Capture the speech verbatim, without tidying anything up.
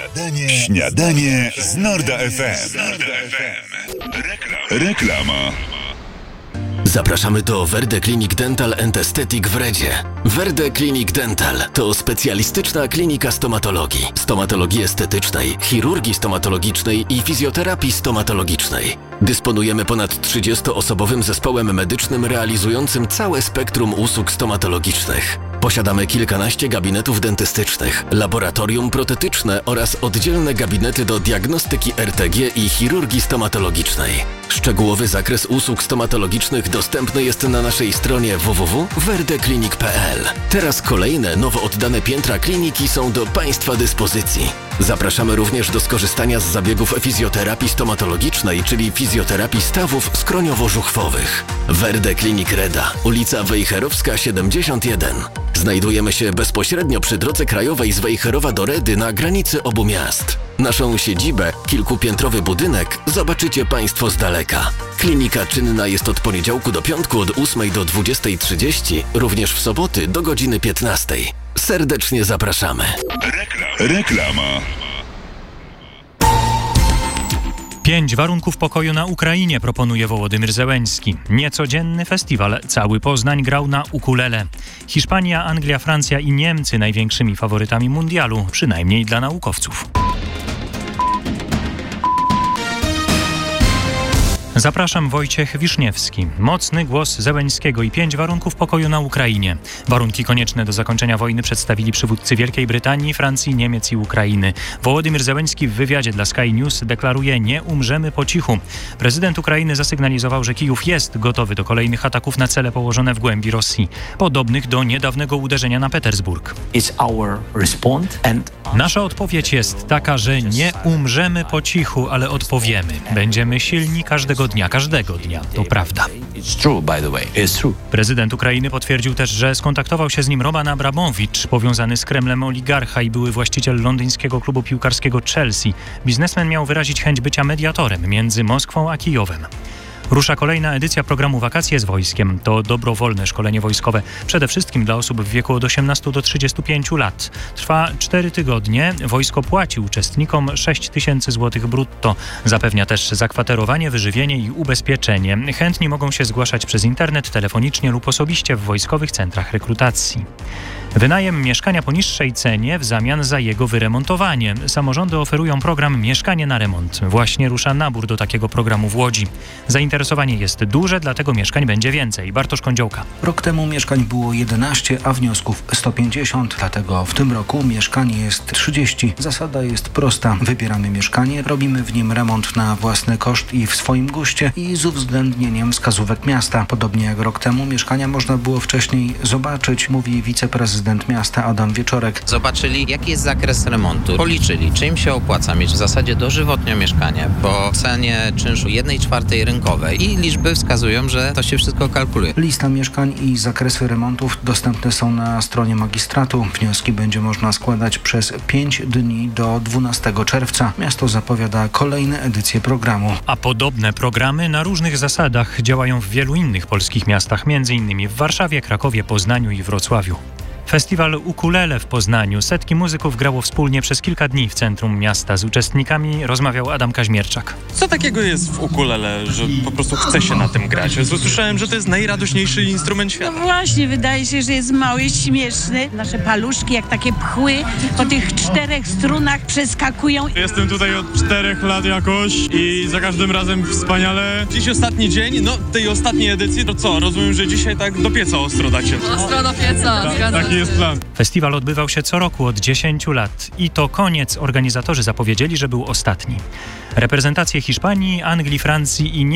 Śniadanie, śniadanie z Norda F M. Reklama. Reklama. Zapraszamy do Verde Clinic Dental and Aesthetic w Redzie. Verde Clinic Dental to specjalistyczna klinika stomatologii, stomatologii estetycznej, chirurgii stomatologicznej i fizjoterapii stomatologicznej. Dysponujemy ponad trzydziestoosobowym zespołem medycznym realizującym całe spektrum usług stomatologicznych. Posiadamy kilkanaście gabinetów dentystycznych, laboratorium protetyczne oraz oddzielne gabinety do diagnostyki R T G i chirurgii stomatologicznej. Szczegółowy zakres usług stomatologicznych dostępny jest na naszej stronie w w w kropka verdeclinic kropka p l. Teraz kolejne, nowo oddane piętra kliniki są do Państwa dyspozycji. Zapraszamy również do skorzystania z zabiegów fizjoterapii stomatologicznej, czyli fizjoterapii stawów skroniowo-żuchwowych. Verde Clinic Reda, ulica Wejherowska siedemdziesiąt jeden. Znajdujemy się bezpośrednio przy drodze krajowej z Wejherowa do Redy na granicy obu miast. Naszą siedzibę, kilkupiętrowy budynek, zobaczycie Państwo z daleka. Klinika czynna jest od poniedziałku do piątku od ósmej do dwudziestej trzydzieści, również w soboty do godziny piętnastej. Serdecznie zapraszamy. Reklam. Reklama. Pięć warunków pokoju na Ukrainie proponuje Wołodymyr Zełenski. Niecodzienny festiwal. Cały Poznań grał na ukulele. Hiszpania, Anglia, Francja i Niemcy największymi faworytami mundialu, przynajmniej dla naukowców. Zapraszam, Wojciech Wiszniewski. Mocny głos Zełenskiego i pięć warunków pokoju na Ukrainie. Warunki konieczne do zakończenia wojny przedstawili przywódcy Wielkiej Brytanii, Francji, Niemiec i Ukrainy. Wołodymyr Zełenski w wywiadzie dla Sky News deklaruje: nie umrzemy po cichu. Prezydent Ukrainy zasygnalizował, że Kijów jest gotowy do kolejnych ataków na cele położone w głębi Rosji, podobnych do niedawnego uderzenia na Petersburg. Nasza odpowiedź jest taka, że nie umrzemy po cichu, ale odpowiemy. Będziemy silni każdego dnia, każdego dnia. To prawda. Prezydent Ukrainy potwierdził też, że skontaktował się z nim Roman Abramowicz, powiązany z Kremlem oligarcha i były właściciel londyńskiego klubu piłkarskiego Chelsea. Biznesmen miał wyrazić chęć bycia mediatorem między Moskwą a Kijowem. Rusza kolejna edycja programu Wakacje z wojskiem. To dobrowolne szkolenie wojskowe, przede wszystkim dla osób w wieku od osiemnastu do trzydziestu pięciu lat. Trwa cztery tygodnie. Wojsko płaci uczestnikom sześć tysięcy złotych brutto. Zapewnia też zakwaterowanie, wyżywienie i ubezpieczenie. Chętni mogą się zgłaszać przez internet, telefonicznie lub osobiście w wojskowych centrach rekrutacji. Wynajem mieszkania po niższej cenie w zamian za jego wyremontowanie. Samorządy oferują program Mieszkanie na remont. Właśnie rusza nabór do takiego programu w Łodzi. Zainteresowanie jest duże, dlatego mieszkań będzie więcej. Bartosz Kądziołka. Rok temu mieszkań było jedenaście, a wniosków sto pięćdziesiąt. Dlatego w tym roku mieszkań jest trzydzieści. Zasada jest prosta. Wybieramy mieszkanie, robimy w nim remont na własny koszt i w swoim guście i z uwzględnieniem wskazówek miasta. Podobnie jak rok temu mieszkania można było wcześniej zobaczyć, mówi wiceprezydent miasta Adam Wieczorek. Zobaczyli, jaki jest zakres remontu, policzyli, czy im się opłaca mieć w zasadzie dożywotnie mieszkanie po cenie czynszu jednej czwartej rynkowej i liczby wskazują, że to się wszystko kalkuluje. Lista mieszkań i zakresy remontów dostępne są na stronie magistratu. Wnioski będzie można składać przez pięć dni do dwunastego czerwca. Miasto zapowiada kolejne edycje programu. A podobne programy na różnych zasadach działają w wielu innych polskich miastach, między innymi w Warszawie, Krakowie, Poznaniu i Wrocławiu. Festiwal Ukulele w Poznaniu. Setki muzyków grało wspólnie przez kilka dni w centrum miasta. Z uczestnikami rozmawiał Adam Kaźmierczak. Co takiego jest w ukulele, że po prostu chce się na tym grać? Słyszałem, że to jest najradośniejszy instrument świata. No właśnie, wydaje się, że jest mały, śmieszny. Nasze paluszki jak takie pchły po tych czterech strunach przeskakują. Jestem tutaj od czterech lat jakoś i za każdym razem wspaniale. Dziś ostatni dzień, no tej ostatniej edycji, to co? Rozumiem, że dzisiaj tak do pieca ostro dacie. Ostro do pieca, tak, zgadzam. Taki jest plan. Festiwal odbywał się co roku od dziesięciu lat i to koniec. Organizatorzy zapowiedzieli, że był ostatni. Reprezentacje Hiszpanii, Anglii, Francji i